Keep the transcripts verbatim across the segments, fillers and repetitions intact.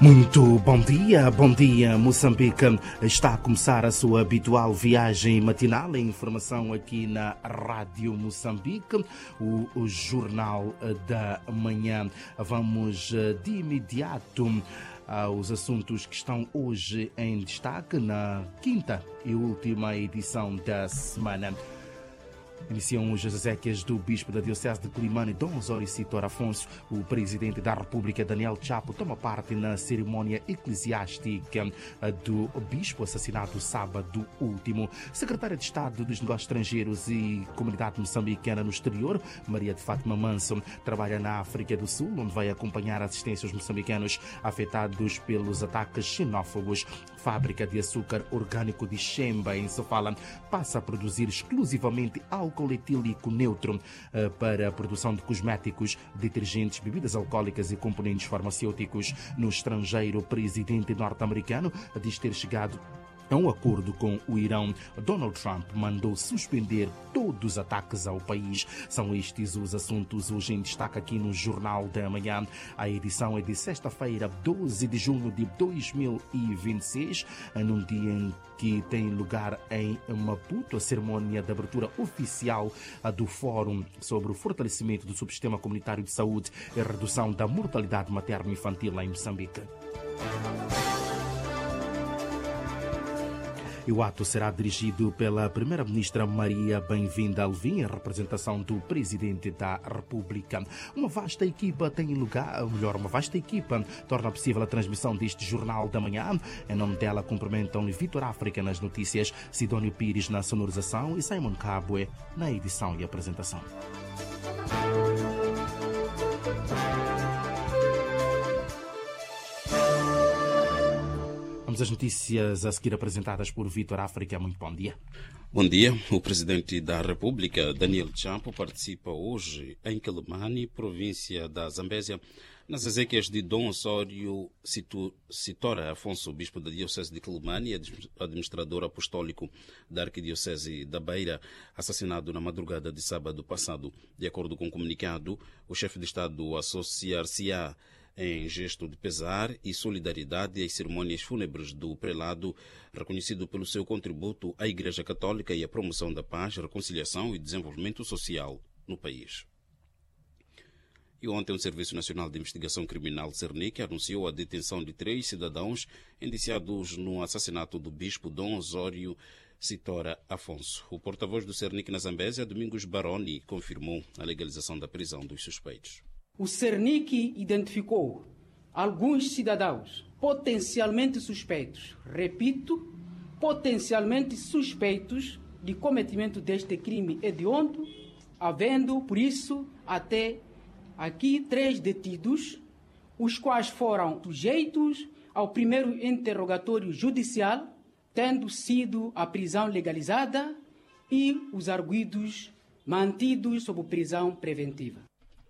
Muito bom dia, bom dia Moçambique. Está a começar a sua habitual viagem matinal em informação aqui na Rádio Moçambique, o, o Jornal da Manhã. Vamos de imediato aos assuntos que estão hoje em destaque na quinta e última edição da semana. Iniciam hoje as exéquias do Bispo da Diocese de Quelimane, Dom Osório Sitor Afonso. O Presidente da República, Daniel Chapo, toma parte na cerimónia eclesiástica do Bispo, assassinado sábado último. Secretária de Estado dos Negócios Estrangeiros e Comunidade Moçambicana no Exterior, Maria de Fátima Manso, trabalha na África do Sul, onde vai acompanhar a assistência aos moçambicanos afetados pelos ataques xenófobos. Fábrica de açúcar orgânico de Xemba, em Sofala, passa a produzir exclusivamente álcool etílico neutro uh, para a produção de cosméticos, detergentes, bebidas alcoólicas e componentes farmacêuticos. No estrangeiro, o presidente norte-americano diz ter chegado a um acordo com o Irão. Donald Trump mandou suspender todos os ataques ao país. São estes os assuntos hoje em destaque aqui no Jornal da Manhã. A edição é de sexta-feira, doze de junho de dois mil e vinte e seis, num dia em que tem lugar em Maputo a cerimônia de abertura oficial do Fórum sobre o fortalecimento do subsistema comunitário de saúde e a redução da mortalidade materno-infantil em Moçambique. E o ato será dirigido pela Primeira-Ministra Maria Bem-vinda Alvim, em representação do Presidente da República. Uma vasta equipa tem lugar, ou melhor, uma vasta equipa torna possível a transmissão deste Jornal da Manhã. Em nome dela, cumprimentam Vitor África nas notícias, Sidónio Pires na sonorização e Simon Cabue na edição e apresentação. Vamos às notícias a seguir apresentadas por Vitor África. Muito bom dia. Bom dia. O Presidente da República, Daniel Chapo, participa hoje em Quelimane, província da Zambésia, nas exéquias de Dom Osório Sitor Afonso, Bispo da Diocese de Quelimane e administrador apostólico da Arquidiocese da Beira, assassinado na madrugada de sábado passado. De acordo com o comunicado, o chefe de Estado associar-se-á em gesto de pesar e solidariedade às cerimônias fúnebres do prelado, reconhecido pelo seu contributo à Igreja Católica e à promoção da paz, reconciliação e desenvolvimento social no país. E ontem o Serviço Nacional de Investigação Criminal, Cernic, anunciou a detenção de três cidadãos indiciados no assassinato do bispo Dom Osório Sitor Afonso. O porta-voz do Cernic na Zambésia, Domingos Baroni, confirmou a legalização da prisão dos suspeitos. O Cernic identificou alguns cidadãos potencialmente suspeitos, repito, potencialmente suspeitos de cometimento deste crime hediondo, havendo, por isso, até aqui três detidos, os quais foram sujeitos ao primeiro interrogatório judicial, tendo sido a prisão legalizada e os arguidos mantidos sob prisão preventiva.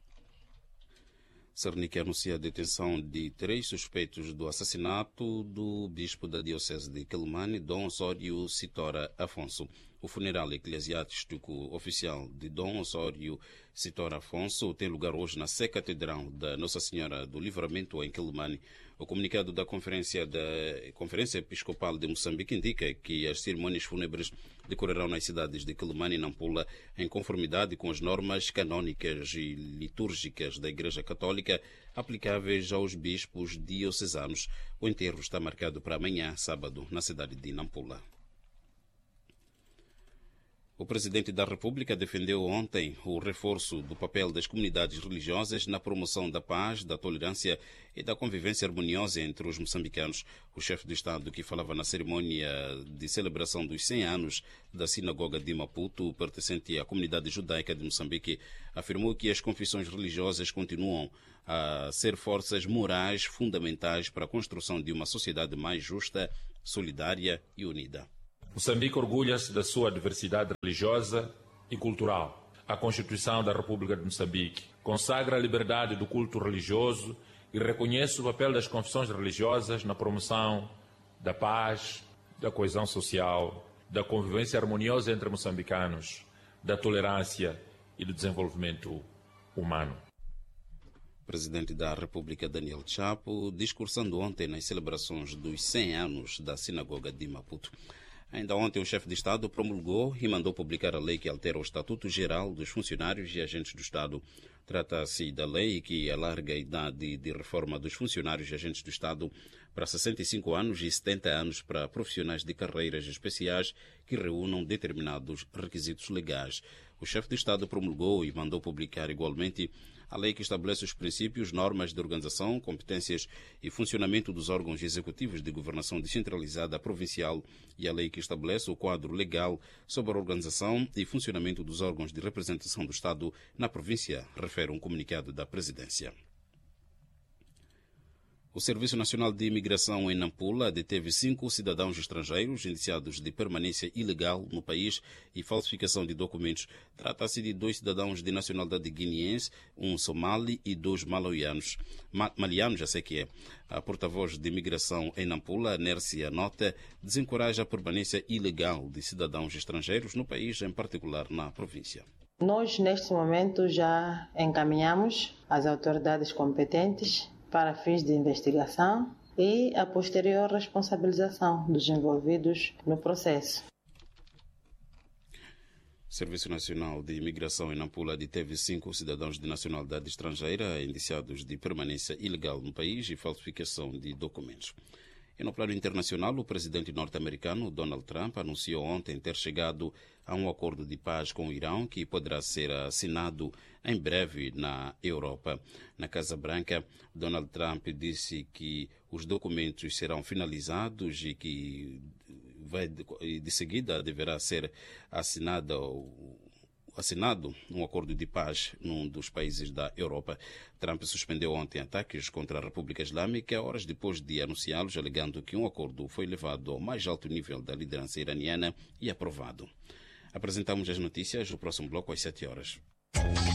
Cernic anuncia a detenção de três suspeitos do assassinato do bispo da Diocese de Quelimane, Dom Osório Sitor Afonso. O funeral eclesiástico oficial de Dom Osório Sitor Afonso tem lugar hoje na Sé Catedral da Nossa Senhora do Livramento, em Quelimane. O comunicado da Conferência, da Conferência Episcopal de Moçambique indica que as cerimônias fúnebres decorrerão nas cidades de Quelimane e Nampula em conformidade com as normas canônicas e litúrgicas da Igreja Católica aplicáveis aos bispos diocesanos. O enterro está marcado para amanhã, sábado, na cidade de Nampula. O Presidente da República defendeu ontem o reforço do papel das comunidades religiosas na promoção da paz, da tolerância e da convivência harmoniosa entre os moçambicanos. O chefe de Estado, que falava na cerimônia de celebração dos cem anos da Sinagoga de Maputo, pertencente à comunidade judaica de Moçambique, afirmou que as confissões religiosas continuam a ser forças morais fundamentais para a construção de uma sociedade mais justa, solidária e unida. Moçambique orgulha-se da sua diversidade religiosa e cultural. A Constituição da República de Moçambique consagra a liberdade do culto religioso e reconhece o papel das confissões religiosas na promoção da paz, da coesão social, da convivência harmoniosa entre moçambicanos, da tolerância e do desenvolvimento humano. O presidente da República, Daniel Chapo, discursando ontem nas celebrações dos cem anos da Sinagoga de Maputo. Ainda ontem, o chefe de Estado promulgou e mandou publicar a lei que altera o Estatuto Geral dos Funcionários e Agentes do Estado. Trata-se da lei que alarga a idade de reforma dos funcionários e agentes do Estado para sessenta e cinco anos e setenta anos para profissionais de carreiras especiais que reúnam determinados requisitos legais. O chefe de Estado promulgou e mandou publicar igualmente a lei que estabelece os princípios, normas de organização, competências e funcionamento dos órgãos executivos de governação descentralizada provincial e a lei que estabelece o quadro legal sobre a organização e funcionamento dos órgãos de representação do Estado na província, refere um comunicado da Presidência. O Serviço Nacional de Imigração em Nampula deteve cinco cidadãos estrangeiros indiciados de permanência ilegal no país e falsificação de documentos. Trata-se de dois cidadãos de nacionalidade guineense, um somali e dois malauianos. Ma malianos, já sei que é. A porta-voz de imigração em Nampula, Nércia Nota, desencoraja a permanência ilegal de cidadãos estrangeiros no país, em particular na província. Nós, neste momento, já encaminhamos às autoridades competentes para fins de investigação e a posterior responsabilização dos envolvidos no processo. O Serviço Nacional de Imigração em Nampula deteve cinco cidadãos de nacionalidade estrangeira indiciados de permanência ilegal no país e falsificação de documentos. E no plano internacional, o presidente norte-americano Donald Trump anunciou ontem ter chegado a um acordo de paz com o Irão que poderá ser assinado em breve na Europa. Na Casa Branca, Donald Trump disse que os documentos serão finalizados e que vai, de seguida deverá ser assinado assinado um acordo de paz num dos países da Europa. Trump suspendeu ontem ataques contra a República Islâmica horas depois de anunciá-los, alegando que um acordo foi levado ao mais alto nível da liderança iraniana e aprovado. Apresentamos as notícias no próximo bloco às sete horas.